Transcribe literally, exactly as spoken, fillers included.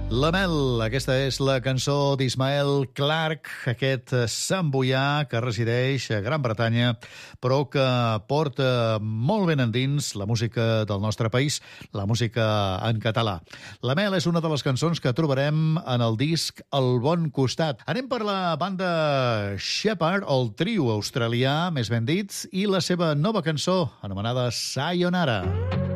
La Mel, aquesta és la cançó d'Ismael Clark, aquest samboià que resideix a Gran Bretanya, però que porta molt ben endins la música del nostre país, la música en català. La Mel és una de les cançons que trobarem en el disc El Bon Costat. Anem per la banda Shepherd, el trio australià, més ben dit, i la seva nova cançó, anomenada Sayonara.